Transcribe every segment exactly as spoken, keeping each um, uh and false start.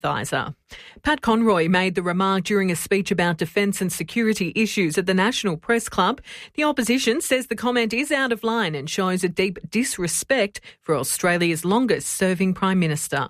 advisor. Pat Conroy made the remark during a speech about defence and security issues at the National Press Club. The opposition says the comment is out of line and shows a deep disrespect for Australia's longest-serving Prime Minister.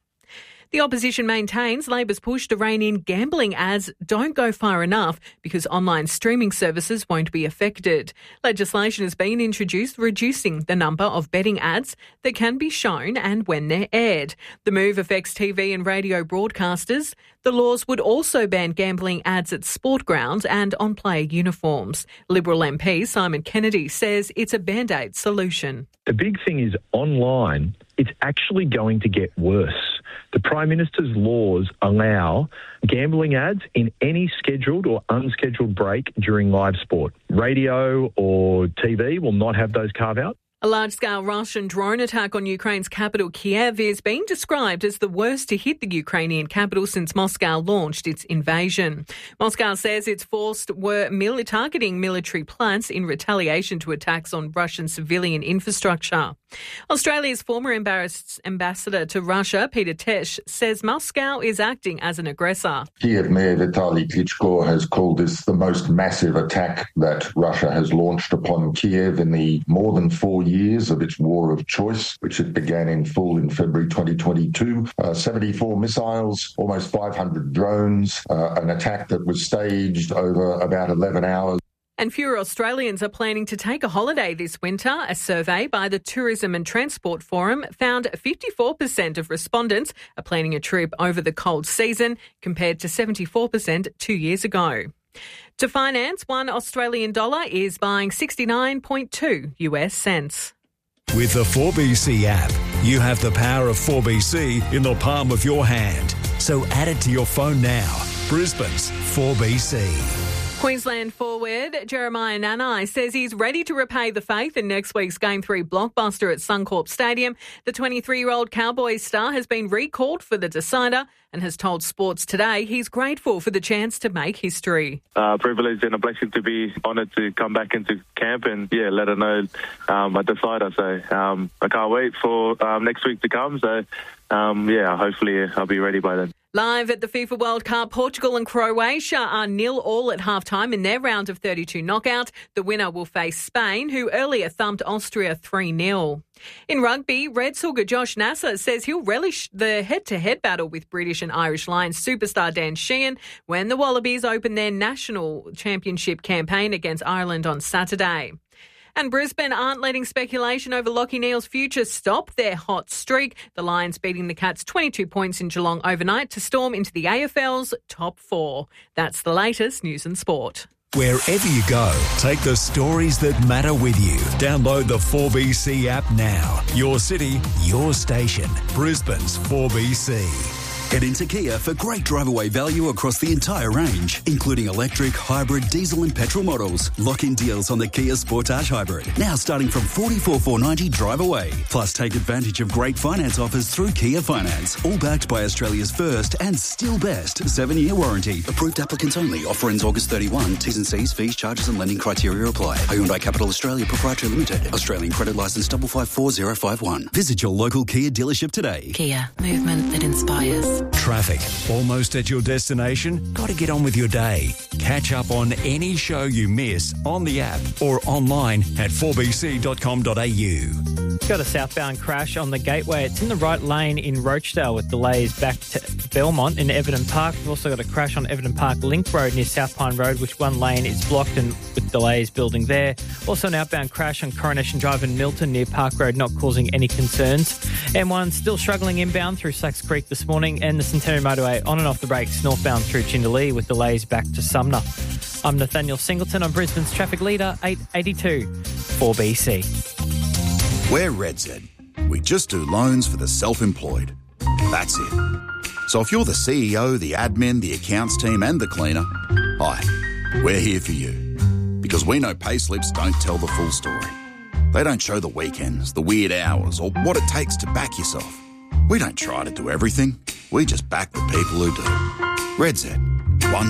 The opposition maintains Labor's push to rein in gambling ads don't go far enough because online streaming services won't be affected. Legislation has been introduced reducing the number of betting ads that can be shown and when they're aired. The move affects T V and radio broadcasters. The laws would also ban gambling ads at sport grounds and on player uniforms. Liberal M P Simon Kennedy says it's a Band-Aid solution. The big thing is online, it's actually going to get worse. The Prime Minister's laws allow gambling ads in any scheduled or unscheduled break during live sport. Radio or T V will not have those carve-outs. A large-scale Russian drone attack on Ukraine's capital, Kiev, is being described as the worst to hit the Ukrainian capital since Moscow launched its invasion. Moscow says its forces were mil- targeting military plants in retaliation to attacks on Russian civilian infrastructure. Australia's former embarrassed ambassador to Russia, Peter Tesh, says Moscow is acting as an aggressor. Kiev Mayor Vitaly Klitschko has called this the most massive attack that Russia has launched upon Kiev in the more than four years of its war of choice, which it began in full in February twenty twenty-two. Uh, seventy-four missiles, almost five hundred drones, uh, an attack that was staged over about eleven hours. And fewer Australians are planning to take a holiday this winter. A survey by the Tourism and Transport Forum found fifty-four percent of respondents are planning a trip over the cold season, compared to seventy-four percent two years ago. To finance, one Australian dollar is buying sixty-nine point two U S cents. With the four B C app, you have the power of four B C in the palm of your hand. So add it to your phone now. Brisbane's four B C. Queensland forward Jeremiah Nanai says he's ready to repay the faith in next week's Game three blockbuster at Suncorp Stadium. The twenty-three-year-old Cowboys star has been recalled for the decider and has told Sports Today he's grateful for the chance to make history. Uh, privileged and a blessing to be honoured to come back into camp and, yeah, let her know um, a decider. So um, I can't wait for um, next week to come. So, um, yeah, hopefully I'll be ready by then. Live at the FIFA World Cup, Portugal and Croatia are nil all at half-time in their round of thirty-two knockout. The winner will face Spain, who earlier thumped Austria three nil. In rugby, Reds hooker Josh Nasser says he'll relish the head-to-head battle with British and Irish Lions superstar Dan Sheehan when the Wallabies open their national championship campaign against Ireland on Saturday. And Brisbane aren't letting speculation over Lachie Neale's future stop their hot streak. The Lions beating the Cats twenty-two points in Geelong overnight to storm into the A F L's top four. That's the latest news and sport. Wherever you go, take the stories that matter with you. Download the four B C app now. Your city, your station. Brisbane's four B C. Head into Kia for great drive-away value across the entire range, including electric, hybrid, diesel and petrol models. Lock-in deals on the Kia Sportage Hybrid, now starting from forty-four thousand four hundred ninety drive away. Plus, take advantage of great finance offers through Kia Finance, all backed by Australia's first and still best seven-year warranty. Approved applicants only. Offer ends August thirty-first. T's and C's, fees, charges and lending criteria apply. Hyundai Capital Australia Proprietary Limited. Australian credit licence five five four zero five one. Visit your local Kia dealership today. Kia, movement that inspires. Traffic. Almost at your destination? Got to get on with your day. Catch up on any show you miss on the app or online at four b c dot com dot a u. Got a southbound crash on the Gateway. It's in the right lane in Rochdale with delays back to Belmont in Everton Park. We've also got a crash on Everton Park Link Road near South Pine Road, which one lane is blocked and with delays building there. Also an outbound crash on Coronation Drive in Milton near Park Road, not causing any concerns. M one still struggling inbound through Sacks Creek this morning, and the Centenary Motorway on and off the brakes northbound through Jindalee with delays back to Sumner. I'm Nathaniel Singleton on Brisbane's traffic leader, eight eighty-two, four B C. We're RedZ. We just do loans for the self-employed. That's it. So if you're the C E O, the admin, the accounts team and the cleaner, hi, we're here for you. Because we know payslips don't tell the full story. They don't show the weekends, the weird hours, or what it takes to back yourself. We don't try to do everything. We just back the people who do. RedZ. One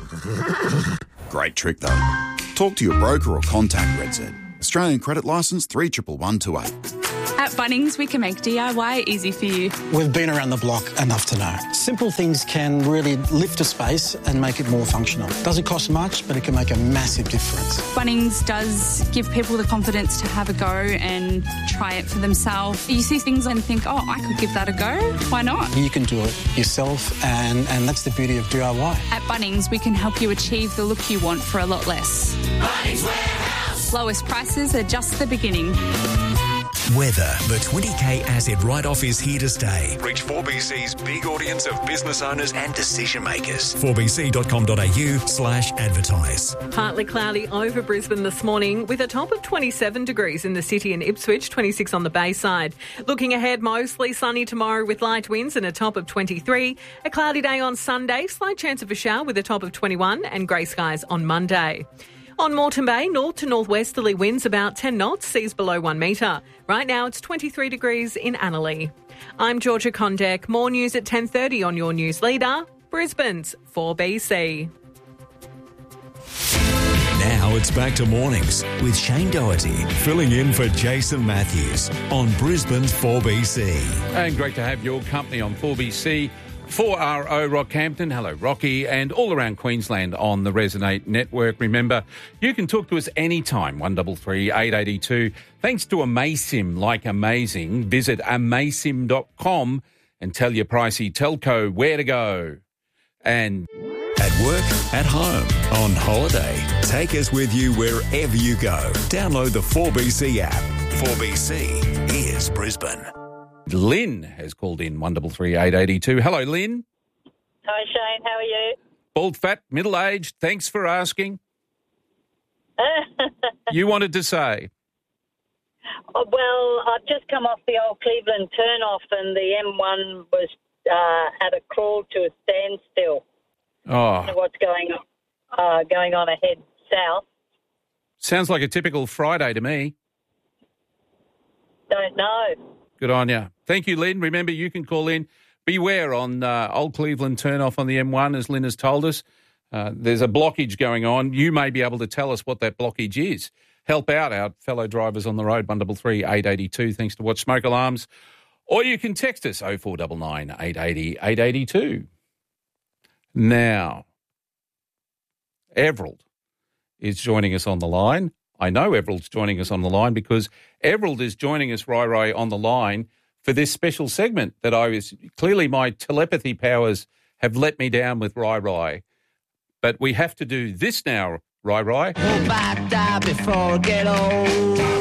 trick. Great trick, though. Talk to your broker or contact RedZ. Australian credit licence three one one two eight. At Bunnings, we can make D I Y easy for you. We've been around the block enough to know. Simple things can really lift a space and make it more functional. Doesn't cost much, but it can make a massive difference. Bunnings does give people the confidence to have a go and try it for themselves. You see things and think, oh, I could give that a go. Why not? You can do it yourself, and, and that's the beauty of D I Y. At Bunnings, we can help you achieve the look you want for a lot less. Bunnings Warehouse. Lowest prices are just the beginning. Weather. The twenty K asset write-off is here to stay. Reach four B C's big audience of business owners and decision makers. four b c dot com dot a u slash advertise. Partly cloudy over Brisbane this morning with a top of twenty-seven degrees in the city and Ipswich, twenty-six on the Bayside. Looking ahead, mostly sunny tomorrow with light winds and a top of twenty-three. A cloudy day on Sunday, slight chance of a shower with a top of twenty-one and grey skies on Monday. On Moreton Bay, north to northwesterly winds about ten knots, seas below one metre. Right now it's twenty-three degrees in Annerley. I'm Georgia Condek. More news at ten thirty on your news leader, Brisbane's four B C. Now it's back to mornings with Shane Doherty filling in for Jason Matthews on Brisbane's four B C. And great to have your company on four B C. four R O Rockhampton, hello Rocky, and all around Queensland on the Resonate network. Remember, you can talk to us anytime, one three three, eight eight two. Thanks to Amaysim, like amazing. Visit amaysim dot com and tell your pricey telco where to go. And at work, at home, on holiday, take us with you wherever you go. Download the four B C app. four B C is Brisbane. Lynn has called in one three three, eight eight two. Hello, Lynn. Hi, Shane. How are you? Bald, fat, middle-aged. Thanks for asking. You wanted to say? Oh, well, I've just come off the old Cleveland turnoff and the M one was uh, at a crawl to a standstill. Oh. I don't know what's going on, uh, going on ahead south. Sounds like a typical Friday to me. Don't know. Good on you. Thank you, Lynn. Remember, you can call in. Beware on uh, Old Cleveland turn-off on the M one, as Lynn has told us. Uh, there's a blockage going on. You may be able to tell us what that blockage is. Help out our fellow drivers on the road, one three three, eight eight two, thanks to Watch Smoke Alarms. Or you can text us, oh four nine nine, eight eight zero, eight eight two. Now, Everald is joining us on the line. I know Everald's joining us on the line because Everald is joining us, Rai Rai, on the line for this special segment that I was, clearly my telepathy powers have let me down with Rai Rai. But we have to do this now, Rai Rai. Hold back, die before I get old.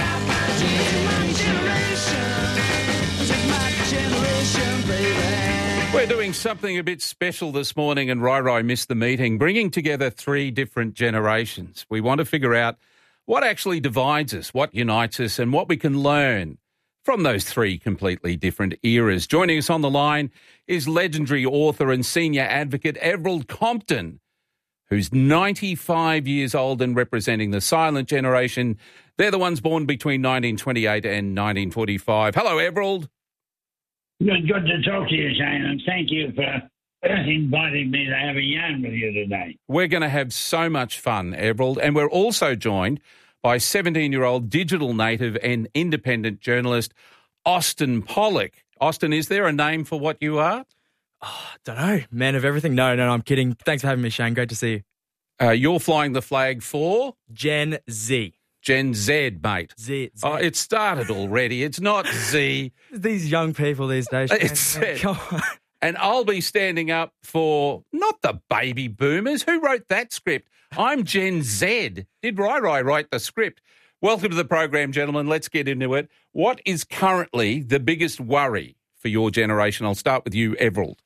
We're doing something a bit special this morning, and Rai Rai missed the meeting, bringing together three different generations. We want to figure out what actually divides us, what unites us, and what we can learn from those three completely different eras. Joining us on the line is legendary author and senior advocate Everald Compton, who's ninety-five years old and representing the silent generation. They're the ones born between nineteen twenty-eight and nineteen forty-five. Hello, Everald. Good, good to talk to you, Shane, and thank you for inviting me to have a yarn with you today. We're going to have so much fun, Everald, and we're also joined by seventeen-year-old digital native and independent journalist Austin Pollock. Austin, is there a name for what you are? Oh, don't know. Man of everything? No, no, no, I'm kidding. Thanks for having me, Shane. Great to see you. Uh, you're flying the flag for? Gen Z. Gen Z, mate. Z. Z. Oh, it started already. It's not Z. These young people these days. It's Z. And I'll be standing up for not the baby boomers. Who wrote that script? I'm Gen Z. Did Rai Rai write the script? Welcome to the program, gentlemen. Let's get into it. What is currently the biggest worry for your generation? I'll start with you, Everald.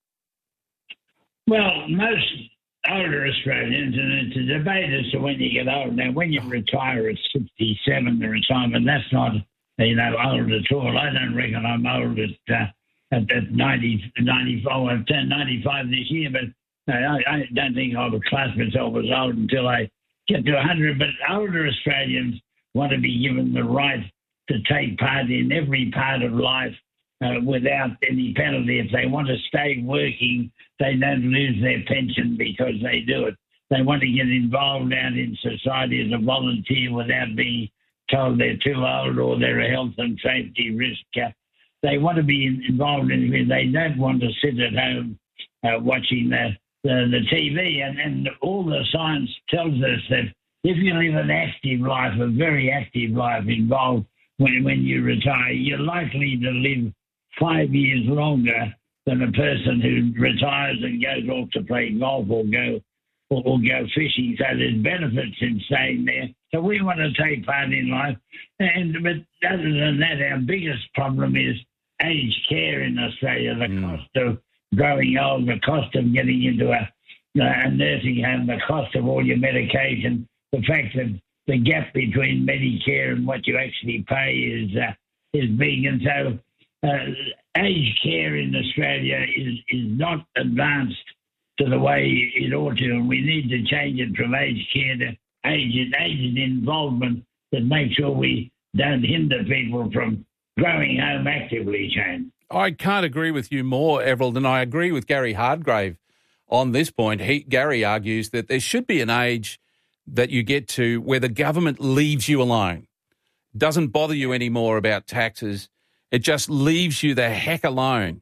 Well, most older Australians, and it's a debate as to when you get old. Now, when you retire at sixty-seven, the retirement, that's not, you know, old at all. I don't reckon I'm old at, uh, at, at ninety, ninety-five. I've turned ninety-five this year, but no, I, I don't think I would class myself as old until I get to one hundred. But older Australians want to be given the right to take part in every part of life uh, without any penalty. If they want to stay working, they don't lose their pension because they do it. They want to get involved out in society as a volunteer without being told they're too old or they're a health and safety risk. Uh, they want to be in, involved in it. They don't want to sit at home uh, watching the, the, the T V. And, and all the science tells us that if you live an active life, a very active life involved when, when you retire, you're likely to live five years longer than a person who retires and goes off to play golf or go or, or go fishing. So there's benefits in staying there. So we want to take part in life. And but other than that, our biggest problem is aged care in Australia, the mm. cost of growing old, the cost of getting into a, a nursing home, the cost of all your medication, the fact that the gap between Medicare and what you actually pay is uh, is big. And so uh, aged care in Australia is, is not advanced to the way it ought to, and we need to change it from aged care to aged, aged involvement that makes sure we don't hinder people from growing home actively, Shane. I can't agree with you more, Everald, and I agree with Gary Hardgrave on this point. He, Gary argues that there should be an age that you get to where the government leaves you alone, doesn't bother you anymore about taxes. It just leaves you the heck alone.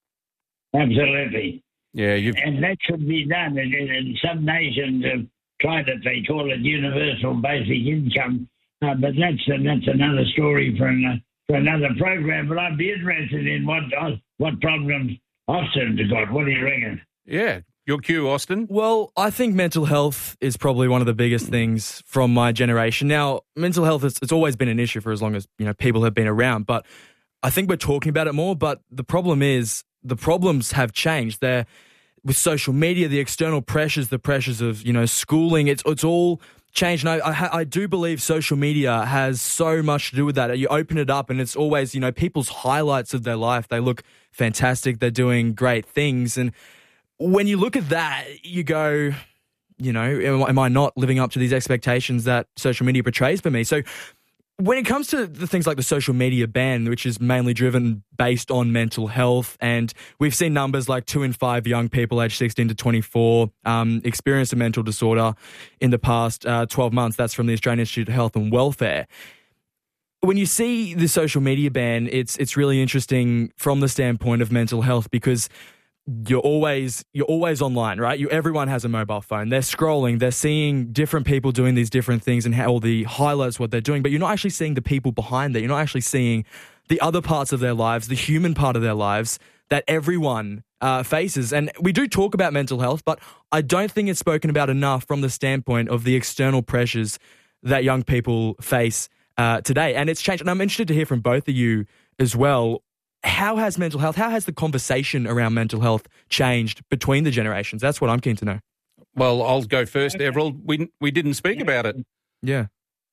Absolutely. Yeah, you've... And that should be done. And, and some nations have tried it. They call it universal basic income. Uh, but that's uh, that's another story for, an, for another program. But I'd be interested in what uh, what problems Austin's got. What do you reckon? Yeah. Your cue, Austin. Well, I think mental health is probably one of the biggest things from my generation. Now, mental health, is, it's always been an issue for as long as, you know, people have been around. But I think we're talking about it more. But the problem is the problems have changed. They're with social media, the external pressures, the pressures of, you know, schooling, it's it's all changed. And I, I, I do believe social media has so much to do with that. You open it up and it's always, you know, people's highlights of their life. They look fantastic. They're doing great things. And when you look at that, you go, you know, am, am I not living up to these expectations that social media portrays for me? So when it comes to the things like the social media ban, which is mainly driven based on mental health, and we've seen numbers like two in five young people aged sixteen to twenty-four um, experience a mental disorder in the past uh, twelve months. That's from the Australian Institute of Health and Welfare. When you see the social media ban, it's it's really interesting from the standpoint of mental health because you're always you're always online, right? You everyone has a mobile phone. They're scrolling. They're seeing different people doing these different things and how all the highlights what they're doing. But you're not actually seeing the people behind that. You're not actually seeing the other parts of their lives, the human part of their lives that everyone uh, faces. And we do talk about mental health, but I don't think it's spoken about enough from the standpoint of the external pressures that young people face uh, today. And it's changed. And I'm interested to hear from both of you as well. How has mental health, how has the conversation around mental health changed between the generations? That's what I'm keen to know. Well, I'll go first, Everald. We we didn't speak about it. Yeah.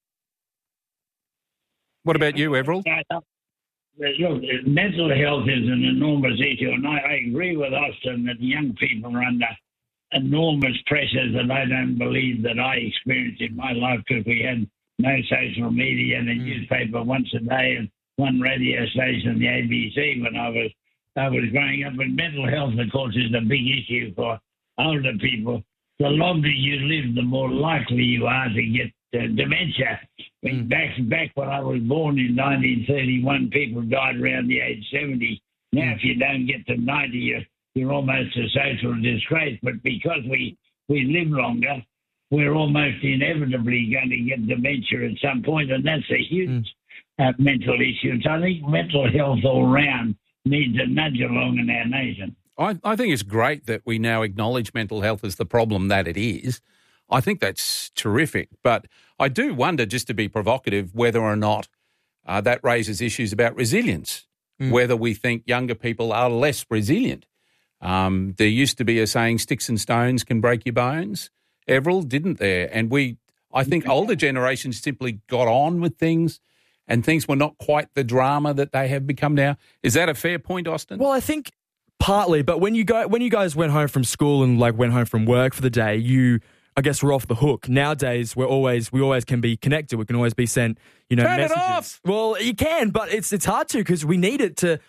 What about you, Everald? Look, mental health is an enormous issue, and I, I agree with Austin that young people are under enormous pressures that I don't believe that I experienced in my life because we had no social media and a mm. newspaper once a day and one radio station, the A B C, when I was I was growing up. And mental health, of course, is a big issue for older people. The longer you live, the more likely you are to get uh, dementia. Mm. Back back when I was born in nineteen thirty-one, people died around the age seventy. Now, mm. if you don't get to ninety, you're, you're almost a social disgrace. But because we, we live longer, we're almost inevitably going to get dementia at some point, and that's a huge mm. Uh, mental issues. I think mental health all round needs a nudge along in our nation. I, I think it's great that we now acknowledge mental health as the problem that it is. I think that's terrific. But I do wonder, just to be provocative, whether or not uh, that raises issues about resilience, mm. whether we think younger people are less resilient. Um, there used to be a saying, sticks and stones can break your bones. Everald, didn't there? And we, I think older generations simply got on with things and things were not quite the drama that they have become now. Is that a fair point, Austin? Well, I think partly, but when you go, when you guys went home from school and like went home from work for the day, you, I guess, were off the hook. Nowadays, we're always, we always can be connected. We can always be sent, you know, Turn messages. it off. Well, you can, but it's it's hard to because we need it to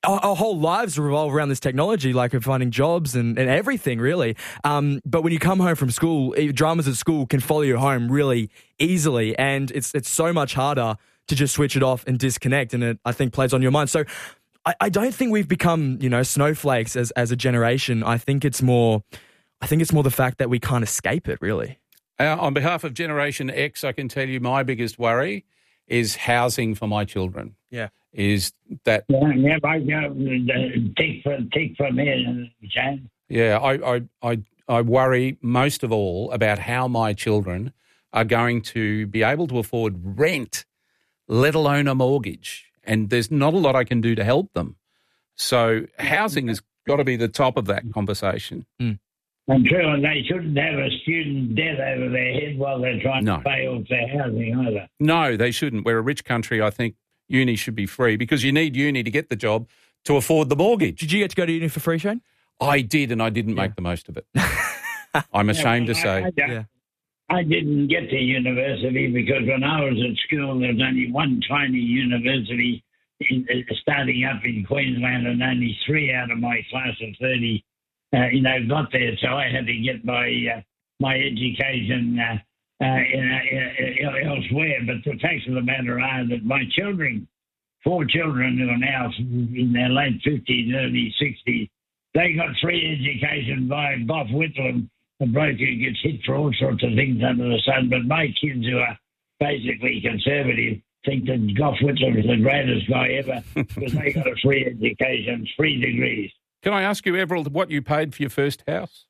our, our whole lives revolve around this technology, like of finding jobs and, and everything, really. Um, but when you come home from school, dramas at school can follow you home really easily, and it's it's so much harder to just switch it off and disconnect, and it, I think, plays on your mind. So I, I don't think we've become, you know, snowflakes as, as a generation. I think it's more, I think it's more the fact that we can't escape it, really. Uh, on behalf of Generation X, I can tell you my biggest worry is housing for my children. Yeah. Is that... Yeah, yeah, I go take from, take from here, Shane. Yeah, I, I, I, I worry most of all about how my children are going to be able to afford rent, let alone a mortgage. And there's not a lot I can do to help them. So housing has got to be the top of that conversation. Mm. I'm sure they shouldn't have a student debt over their head while they're trying No. to pay off their housing either. No, they shouldn't. We're a rich country. I think uni should be free because you need uni to get the job to afford the mortgage. Did you get to go to uni for free, Shane? I did, and I didn't Yeah. make the most of it. I'm ashamed Yeah, to I- say. I, I, Yeah. I didn't get to university because when I was at school, there was only one tiny university in, uh, starting up in Queensland, and only three out of my class of thirty, uh, you know, got there. So I had to get my uh, my education uh, uh, in, uh, uh, elsewhere. But the facts of the matter are that my children, four children who are now in their late fifties, early sixties, they got free education by Bob Whitlam, a bloke who gets hit for all sorts of things under the sun. But my kids, who are basically conservative, think that Gough Whitlam is the greatest guy ever because they got a free education, free degrees. Can I ask you, Everald, what you paid for your first house?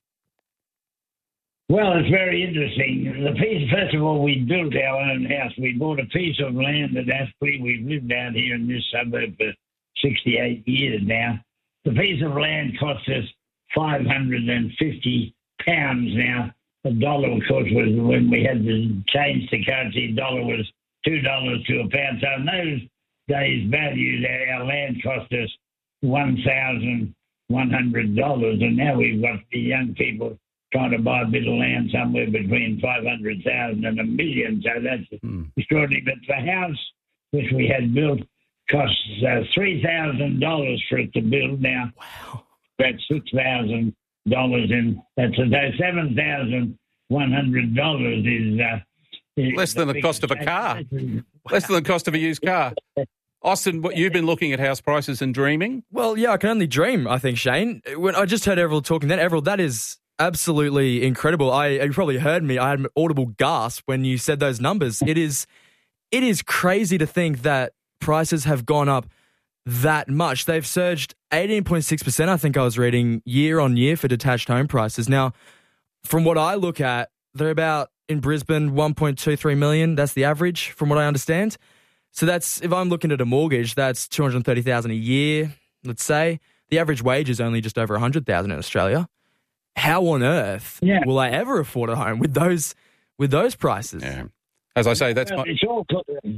Well, it's very interesting. The piece, first of all, we built our own house. We bought a piece of land at Aspley. We've lived out here in this suburb for sixty-eight years now. The piece of land cost us five hundred fifty pounds now. The dollar, of course, was when we had to change the currency, dollar was two dollars to a pound. So in those days, valued, our land cost us one thousand one hundred dollars. And now we've got the young people trying to buy a bit of land somewhere between five hundred thousand dollars and a million. So that's Mm. extraordinary. But the house, which we had built, costs uh, three thousand dollars for it to build now. Wow. That's six thousand dollars, and that's so seven thousand one hundred dollars is, uh, is Less than the cost of a car. Wow. Less than the cost of a used car. Austin, what, you've been looking at house prices and dreaming? Well, yeah, I can only dream, I think, Shane. When I just heard Everald talking then, Everald, that is absolutely incredible. I You probably heard me. I had an audible gasp when you said those numbers. It is, it is crazy to think that prices have gone up that much. They've surged eighteen point six percent, I think I was reading, year on year for detached home prices. Now, from what I look at, they're about, in Brisbane, one point two three million. That's the average, from what I understand. So that's, if I'm looking at a mortgage, that's two hundred thirty thousand dollars a year, let's say. The average wage is only just over one hundred thousand dollars in Australia. How on earth Yeah. will I ever afford a home with those with those prices? Yeah. As I say, that's Well, my... it's all.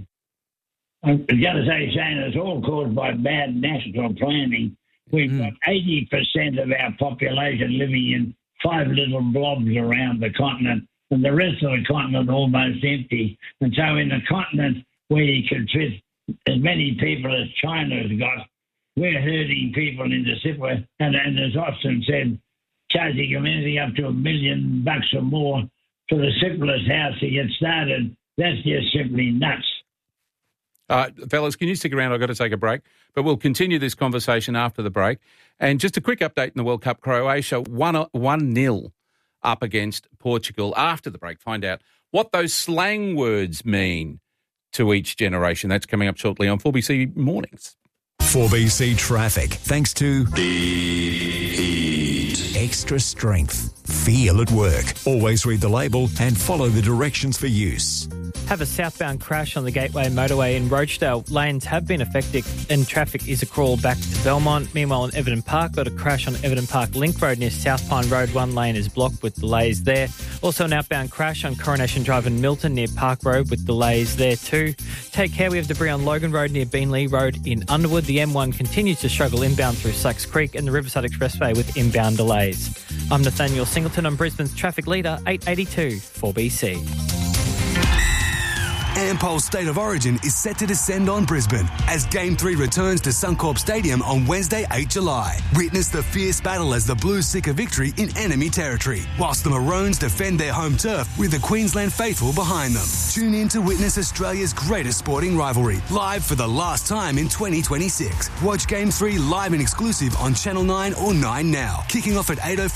I'm going to say, Shane, it's all caused by bad national planning. We've Mm. got eighty percent of our population living in five little blobs around the continent, and the rest of the continent almost empty. And so in a continent where you could fit as many people as China's got, we're herding people into simple, and, and as Austin said, charging them anything up to a million bucks or more for the simplest house to get started. That's just simply nuts. Uh, fellas, can you stick around? I've got to take a break. But we'll continue this conversation after the break. And just a quick update in the World Cup. Croatia one, one nil up against Portugal. After the break, find out what those slang words mean to each generation. That's coming up shortly on four B C Mornings. four B C Traffic, thanks to Heat. Extra strength. Feel at work. Always read the label and follow the directions for use. Have a southbound crash on the Gateway motorway in Rochedale. Lanes have been affected and traffic is a crawl back to Belmont. Meanwhile, in Everton Park, got a crash on Everton Park Link Road near South Pine Road. One lane is blocked with delays there. Also an outbound crash on Coronation Drive in Milton near Park Road with delays there too. Take care, we have debris on Logan Road near Beanley Road in Underwood. The M one continues to struggle inbound through Sykes Creek and the Riverside Expressway with inbound delays. I'm Nathaniel Singleton on Brisbane's traffic leader, eight eighty-two four B C. Ampol's State of Origin is set to descend on Brisbane as Game three returns to Suncorp Stadium on Wednesday, the eighth of July. Witness the fierce battle as the Blues seek a victory in enemy territory, whilst the Maroons defend their home turf with the Queensland faithful behind them. Tune in to witness Australia's greatest sporting rivalry, live for the last time in twenty twenty-six. Watch Game three live and exclusive on Channel nine or nine Now, kicking off at eight oh five